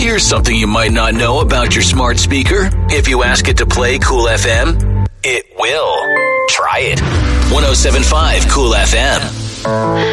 Here's something you might not know about your smart speaker. If you ask it to play Cool FM, it will. Try it. 107.5 Cool FM.